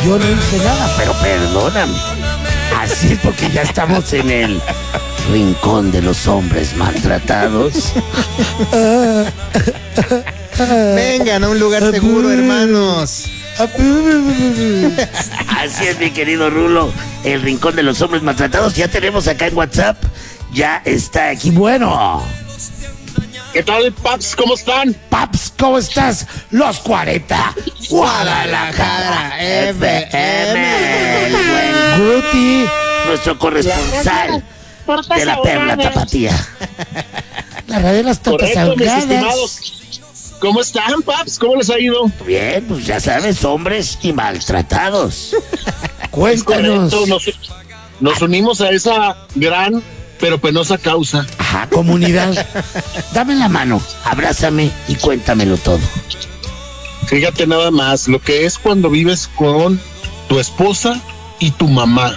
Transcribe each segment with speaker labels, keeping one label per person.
Speaker 1: Yo no hice nada, pero perdóname. Así es porque ya estamos en el rincón de los hombres maltratados.
Speaker 2: Vengan a un lugar seguro, hermanos.
Speaker 1: Así es, mi querido Rulo. El rincón de los hombres maltratados. Ya tenemos acá en WhatsApp. Ya está aquí. Bueno.
Speaker 3: ¿Qué tal, Paps? ¿Cómo están?
Speaker 1: Paps, ¿cómo estás? Los 40 Guadalajara FM. El buen Guti, nuestro corresponsal de la Perla Tapatía. La radio de las tortas
Speaker 3: Correcto, mis
Speaker 1: ahogadas.
Speaker 3: estimados. ¿Cómo están, Paps? ¿Cómo les ha ido?
Speaker 1: Bien, pues ya sabes, hombres y maltratados.
Speaker 3: Es
Speaker 1: Cuéntanos.
Speaker 3: correcto, nos unimos a esa gran pero penosa causa.
Speaker 1: Ajá, comunidad. Dame la mano, abrázame y cuéntamelo todo.
Speaker 3: Fíjate nada más, lo que es cuando vives con tu esposa y tu mamá.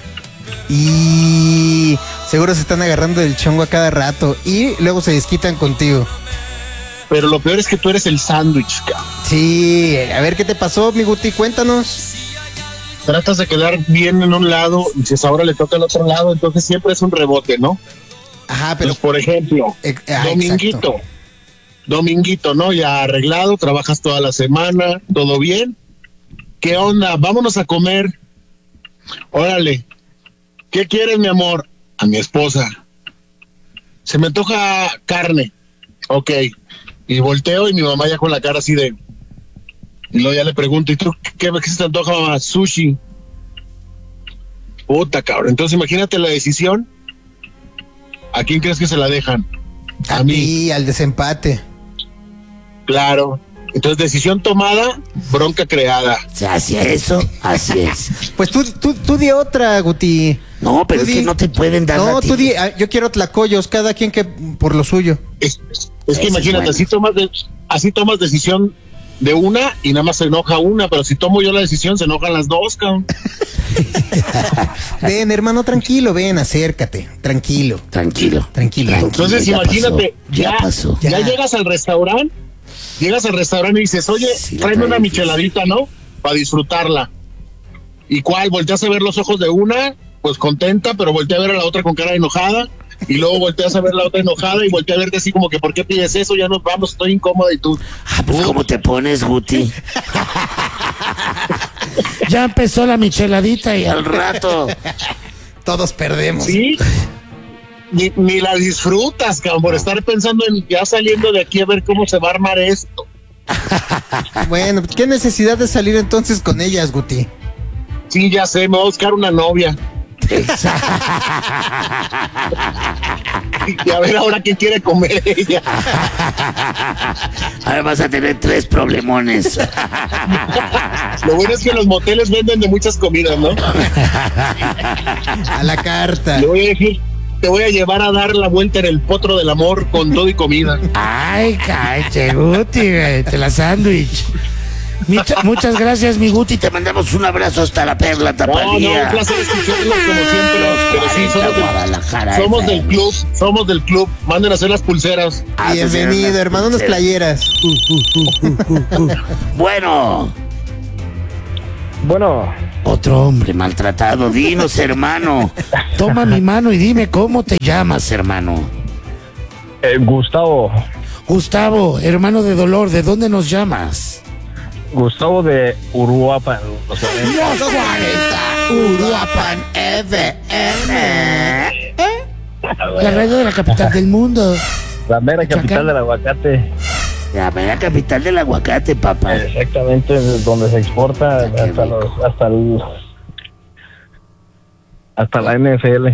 Speaker 2: Y seguro se están agarrando del chongo a cada rato y luego se desquitan contigo.
Speaker 3: Pero lo peor es que tú eres el sándwich, cabrón.
Speaker 2: Sí, a ver qué te pasó, mi Guti, cuéntanos.
Speaker 3: Tratas de quedar bien en un lado y si ahora le toca al otro lado, entonces siempre es un rebote, ¿no?
Speaker 2: Ajá, pero
Speaker 3: Entonces, por ejemplo,
Speaker 2: exacto.
Speaker 3: Dominguito, ¿no? Ya arreglado, trabajas toda la semana, todo bien. ¿Qué onda? Vámonos a comer. Órale. ¿Qué quieres, mi amor? A mi esposa. Se me antoja carne. Ok. Y volteo y mi mamá ya con la cara así de... Y luego ya le pregunto, ¿y tú qué se te antoja, mamá? Sushi. Puta, cabrón. Entonces imagínate la decisión. ¿A quién crees que se la dejan? A mí.
Speaker 2: Y al desempate.
Speaker 3: Claro. Entonces, decisión tomada, bronca creada.
Speaker 1: Así es eso, así es.
Speaker 2: Pues tú di otra, Guti.
Speaker 1: No, pero
Speaker 2: Tú
Speaker 1: es que
Speaker 2: di-
Speaker 1: no te pueden dar
Speaker 2: No,
Speaker 1: a ti.
Speaker 2: tú di, yo quiero tlacoyos, cada quien que por lo suyo.
Speaker 3: Es
Speaker 1: Eso
Speaker 3: que
Speaker 1: es
Speaker 3: imagínate,
Speaker 1: bueno.
Speaker 3: así tomas decisión de una y nada más se enoja una, pero si tomo yo la decisión se enojan las dos, cabrón.
Speaker 2: Ven, hermano, tranquilo, ven, acércate. Tranquilo.
Speaker 1: Tranquilo.
Speaker 2: Tranquilo.
Speaker 3: Entonces
Speaker 1: ya
Speaker 3: imagínate,
Speaker 1: pasó, ya pasó.
Speaker 3: ya
Speaker 2: Ya.
Speaker 3: llegas al restaurante y dices, oye,
Speaker 1: Sí, la
Speaker 3: tráeme una
Speaker 1: traes.
Speaker 3: micheladita, ¿no? Para disfrutarla. ¿Y cuál? Volteas a ver los ojos de una, pues contenta, pero voltea a ver a la otra con cara enojada. Y luego volteas a ver la otra enojada y voltea a verte así como que, ¿por qué pides eso? Ya nos vamos, estoy incómoda y tú.
Speaker 1: Ah, pues ¿cómo te pones, Guti? Ya empezó la micheladita y al rato.
Speaker 2: Todos perdemos.
Speaker 3: Sí, ni la disfrutas, cabrón, por estar pensando en ya saliendo de aquí a ver cómo se va a armar esto.
Speaker 2: Bueno, ¿qué necesidad de salir entonces con ellas, Guti?
Speaker 3: Sí, ya sé, me voy a buscar una novia. Y a ver ahora quién quiere comer ella.
Speaker 1: Ahora vas a tener 3 problemones.
Speaker 3: Lo bueno es que los moteles venden de muchas comidas, ¿no?
Speaker 2: A la carta.
Speaker 3: Le voy a decir, te voy a llevar a dar la vuelta en el potro del amor con todo y comida.
Speaker 1: Ay, cállate, Guti, güey, te la sándwich. Muchas gracias, mi Guti. Te mandamos un abrazo hasta la Perla
Speaker 3: No,
Speaker 1: Tapatía.
Speaker 3: un placer escucharlos como siempre. Pero sí,
Speaker 1: 40 Guadalajara
Speaker 3: somos del
Speaker 1: FM.
Speaker 3: club, somos del club. Manden a hacer las pulseras.
Speaker 1: Ah, pues,
Speaker 2: Bienvenido,
Speaker 1: eran
Speaker 2: hermano, unas
Speaker 1: las
Speaker 2: playeras.
Speaker 1: Bueno,
Speaker 4: Bueno,
Speaker 1: otro hombre maltratado. Dinos, hermano. Toma mi mano y dime cómo te llamas, hermano.
Speaker 4: Gustavo
Speaker 1: Gustavo, hermano de dolor, ¿de dónde nos llamas?
Speaker 4: de Uruapan.
Speaker 1: Los 40 Uruapan FM. La radio de la capital del mundo.
Speaker 4: La mera
Speaker 1: Michoacán.
Speaker 4: capital del aguacate.
Speaker 1: La mera capital del aguacate, papá.
Speaker 4: Exactamente, donde se exporta
Speaker 1: Qué rico.
Speaker 4: hasta la NFL.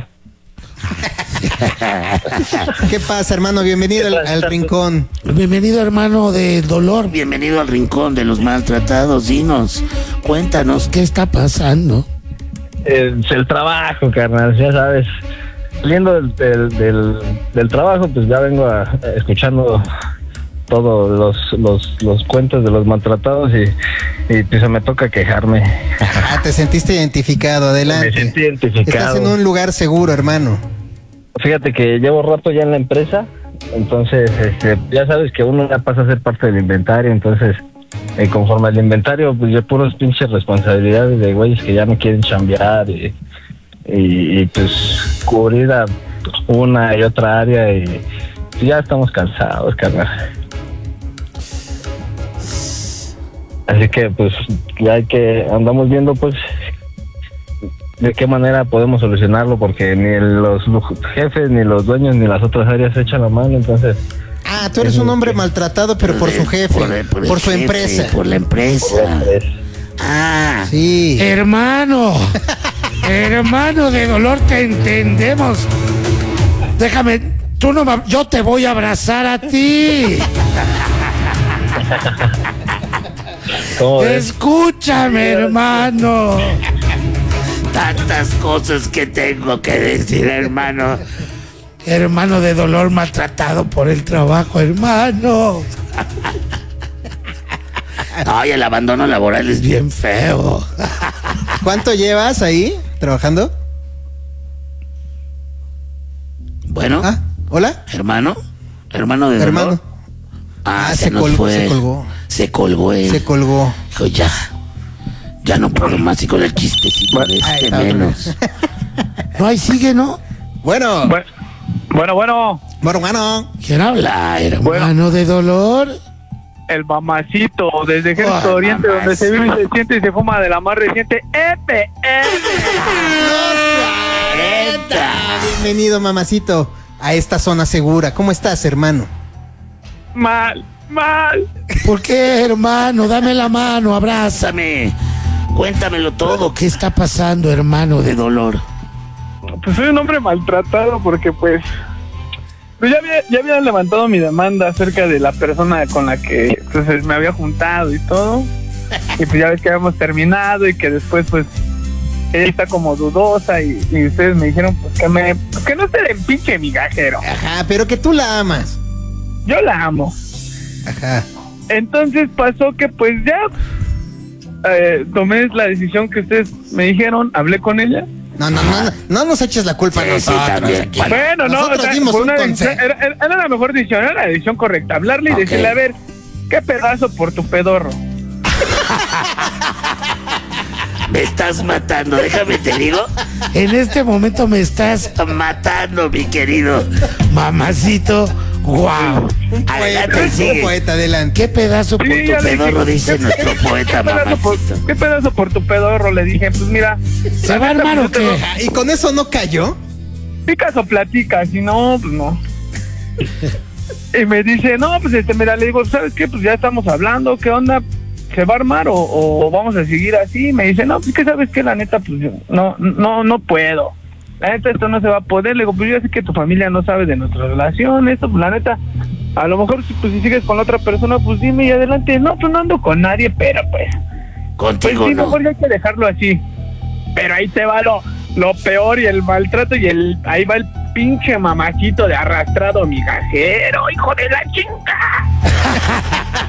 Speaker 2: ¿Qué pasa, hermano? Bienvenido al rincón.
Speaker 1: Bienvenido, hermano de dolor. Bienvenido al rincón de los maltratados. Dinos, cuéntanos, ¿qué está pasando?
Speaker 4: El trabajo, carnal, ya sabes. Saliendo del trabajo, pues ya vengo escuchando todos los cuentos de los maltratados y pues me toca quejarme.
Speaker 2: Ah, te sentiste identificado, adelante.
Speaker 4: Me sentí identificado.
Speaker 2: Estás en un lugar seguro, hermano.
Speaker 4: Fíjate que llevo rato ya en la empresa, entonces ya sabes que uno ya pasa a ser parte del inventario, entonces conforme al inventario, pues ya puros pinches responsabilidades de güeyes que ya no quieren chambear y pues cubrir a una y otra área y ya estamos cansados, carnal. Así que pues ya andamos viendo pues de qué manera podemos solucionarlo, porque ni los jefes, ni los dueños, ni las otras áreas echan la mano, entonces...
Speaker 2: Ah, tú eres un hombre maltratado, pero por su jefe, por su empresa.
Speaker 1: Por la empresa. Ah,
Speaker 2: sí.
Speaker 1: Hermano de dolor, te entendemos. Déjame, yo te voy a abrazar a ti. Escúchame, hermano. Tantas cosas que tengo que decir, hermano. Hermano de dolor, maltratado por el trabajo, hermano. Ay, el abandono laboral es bien feo.
Speaker 2: ¿Cuánto llevas ahí trabajando?
Speaker 1: Bueno.
Speaker 2: ¿Hola?
Speaker 1: Hermano de dolor. Se colgó. Se colgó él.
Speaker 2: Se colgó.
Speaker 1: Dijo, ya no puedo más, y con el chistecito menos. No, ahí sigue, ¿no?
Speaker 5: Bueno.
Speaker 1: ¿Quién habla, hermano de dolor?
Speaker 5: El mamacito, desde Ejército Oriente, donde se vive y se siente y se fuma de la más reciente FM.
Speaker 2: Bienvenido, mamacito, a esta zona segura. ¿Cómo estás, hermano?
Speaker 5: Mal.
Speaker 1: ¿Por qué, hermano? Dame la mano, abrázame. Cuéntamelo todo. ¿Qué está pasando, hermano de dolor?
Speaker 5: Pues soy un hombre maltratado porque pues ya había levantado mi demanda acerca de la persona con la que pues, me había juntado y todo. Y pues ya ves que habíamos terminado y que después pues ella está como dudosa y ustedes me dijeron pues que no se den pinche migajero.
Speaker 2: Ajá, pero que tú la amas.
Speaker 5: Yo la amo.
Speaker 2: Ajá.
Speaker 5: Entonces pasó que pues ya tomé la decisión que ustedes me dijeron, hablé con ella.
Speaker 2: No nos eches la culpa a nosotros.
Speaker 1: Sí,
Speaker 5: bueno,
Speaker 2: nosotros dimos un consejo.
Speaker 5: Era la mejor decisión, era la decisión correcta. Hablarle y decirle, a ver, ¿qué pedazo por tu pedorro?
Speaker 1: Me estás matando, déjame te digo. En este momento me estás matando, mi querido mamacito. Wow. Adelante, sigue.
Speaker 2: Poeta, adelante.
Speaker 1: ¿Qué pedazo por tu pedorro? Dice nuestro poeta, mamacito.
Speaker 5: ¿Qué pedazo por tu pedorro? Le dije, pues mira.
Speaker 1: ¿Se va a armar o qué?
Speaker 2: ¿Y con eso no cayó?
Speaker 5: Picas o platicas, si no, pues no. Y me dice, no, pues mira, le digo, ¿sabes qué? Pues ya estamos hablando, ¿qué onda? ¿Se va a armar o vamos a seguir así? Me dice, no, pues que sabes que la neta, pues yo no puedo. La neta, esto no se va a poder. Le digo, pues yo sé que tu familia no sabe de nuestra relación, esto, pues la neta, a lo mejor si sigues con la otra persona, pues dime y adelante. No, pues no ando con nadie, pero pues
Speaker 1: contigo
Speaker 5: pues sí,
Speaker 1: no.
Speaker 5: mejor ya hay que dejarlo así. Pero ahí te va lo peor y el maltrato y ahí va el pinche mamacito de arrastrado migajero, hijo de la chinga.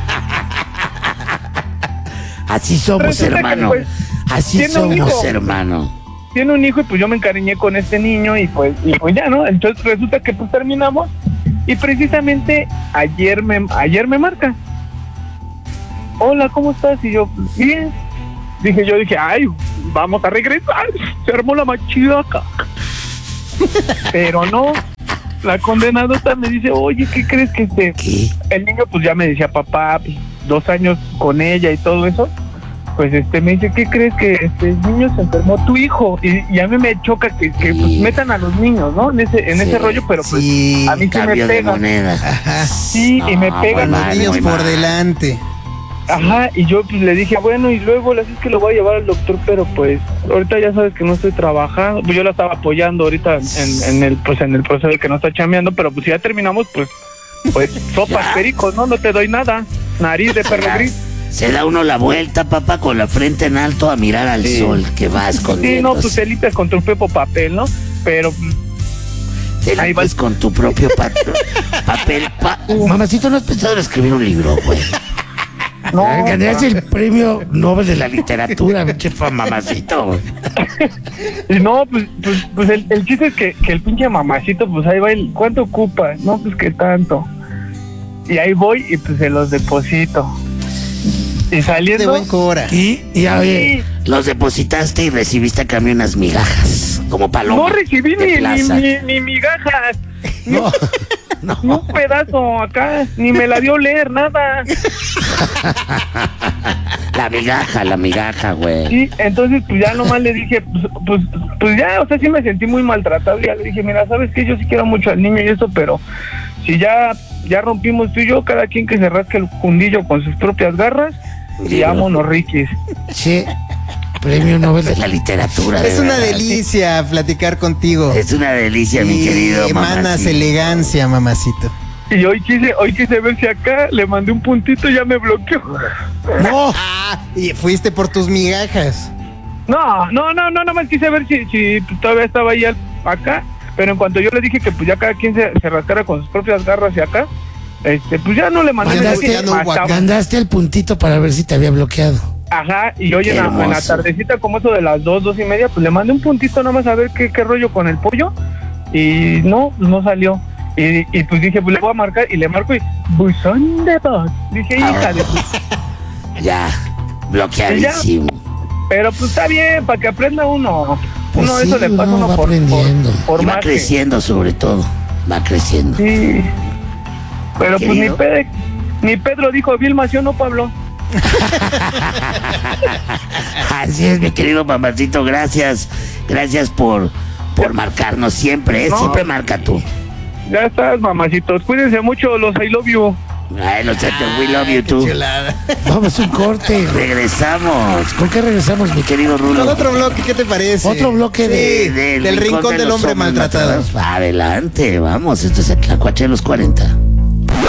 Speaker 1: Así somos,
Speaker 5: Resulta
Speaker 1: hermano.
Speaker 5: que, pues,
Speaker 1: así somos, hermano.
Speaker 5: Tiene un hijo y pues yo me encariñé con este niño y pues ya, ¿no? Entonces resulta que pues terminamos y precisamente ayer me marca. Hola, ¿cómo estás? Y yo, bien. Dije, ay, vamos a regresar. Se armó la machiaca. Pero no. La condenadota me dice, oye, ¿qué crees que
Speaker 1: ¿Qué?
Speaker 5: El niño pues ya me decía, papá, 2 años con ella y todo eso. Pues me dice, ¿qué crees que el niño se enfermó tu hijo? Y a mí me choca que pues, metan a los niños, ¿no? En ese rollo, pero pues
Speaker 2: sí,
Speaker 5: a mí se me pega.
Speaker 2: Ajá.
Speaker 5: Sí, no, y me pegan
Speaker 2: los niños por delante.
Speaker 5: Ajá, y yo pues le dije, bueno, y luego le dije que lo voy a llevar al doctor, pero pues ahorita ya sabes que no estoy trabajando. Pues yo la estaba apoyando ahorita en el proceso de que no está chameando, pero pues si ya terminamos, pues sopas, pericos, ¿no? No te doy nada. Nariz de perro gris.
Speaker 1: Se da uno la vuelta, papá, con la frente en alto a mirar al sol que va escondiendo.
Speaker 5: Sí, no, pues te limpias con tu propio papel, ¿no? Pero
Speaker 1: ahí vas con tu propio papel. Mamacito, ¿no has pensado en escribir un libro, güey?
Speaker 5: No.
Speaker 1: Ganarías el premio Nobel de la literatura, pinche mamacito, güey.
Speaker 5: Y no, pues el chiste es que el pinche mamacito, pues ahí va ¿cuánto ocupa? No, pues qué tanto. Y ahí voy y pues se los deposito. Y
Speaker 2: De
Speaker 5: saliendo,
Speaker 2: buen cora.
Speaker 1: Y a ver, los depositaste y recibiste a cambio unas migajas, como paloma.
Speaker 5: no recibí
Speaker 1: de plaza.
Speaker 5: ni migajas, ni,
Speaker 1: No,
Speaker 5: ni un pedazo acá, ni me la dio leer, nada.
Speaker 1: la migaja, güey.
Speaker 5: Sí, entonces pues ya nomás le dije, pues ya, o sea, sí me sentí muy maltratado. Ya le dije, mira, ¿sabes qué? Yo sí quiero mucho al niño y eso, pero si ya rompimos tú y yo, cada quien que se rasque el fundillo con sus propias garras, y vámonos, Riquis.
Speaker 1: Sí, premio Nobel de la literatura.
Speaker 2: Es
Speaker 1: de
Speaker 2: una
Speaker 1: verdad.
Speaker 2: delicia platicar contigo.
Speaker 1: Es una delicia, mi
Speaker 2: Y
Speaker 1: querido
Speaker 2: emanas
Speaker 1: mamacito.
Speaker 2: elegancia, mamacito.
Speaker 5: Y hoy quise ver si acá le mandé un puntito y ya me bloqueó.
Speaker 1: No,
Speaker 2: Y fuiste por tus migajas.
Speaker 5: No, nada más quise ver si todavía estaba ahí acá, pero en cuanto yo le dije que pues ya cada quien se rascara con sus propias garras y acá, pues ya no le mandé
Speaker 1: mandaste,
Speaker 2: ya no hubo acá.
Speaker 1: mandaste el puntito para ver si te había bloqueado.
Speaker 5: Ajá, y hoy
Speaker 1: Qué
Speaker 5: en la
Speaker 1: hermoso.
Speaker 5: tardecita, como eso de las 2:30, pues le mandé un puntito nada más a ver qué rollo con el pollo, y no salió. Y pues dije, pues le voy a marcar, y le marco y buzón de voz. Dije, hija de tu...
Speaker 1: Ya, bloqueadísimo.
Speaker 5: Pero pues está bien, para que aprenda uno.
Speaker 1: Pues
Speaker 5: Uno
Speaker 1: sí,
Speaker 5: eso le pasa
Speaker 1: uno
Speaker 5: uno
Speaker 1: va
Speaker 5: por
Speaker 1: aprendiendo.
Speaker 5: por
Speaker 1: Y va
Speaker 5: más que-
Speaker 1: creciendo sobre todo. Va creciendo.
Speaker 5: Sí. Pero pues
Speaker 1: Querido.
Speaker 5: ni Pedro dijo Vilma, ¿sí o no, Pablo?
Speaker 1: Así es, mi querido mamacito. Gracias. Gracias por marcarnos siempre.
Speaker 5: No.
Speaker 1: Siempre marca tú.
Speaker 5: Ya estás, mamacitos. Cuídense mucho, los I love you.
Speaker 1: Ay, no sé, we love you too.
Speaker 2: Chulada.
Speaker 1: Vamos a un corte y regresamos. ¿Con qué regresamos, mi querido Rulo?
Speaker 2: Con otro bloque, ¿qué te parece?
Speaker 1: Otro bloque
Speaker 2: Sí,
Speaker 1: del
Speaker 2: del rincón
Speaker 1: de
Speaker 2: del
Speaker 1: los
Speaker 2: hombre
Speaker 1: hombres
Speaker 2: maltratado.
Speaker 1: maltratados. Adelante, vamos. Esto es el Tlacuache de los 40.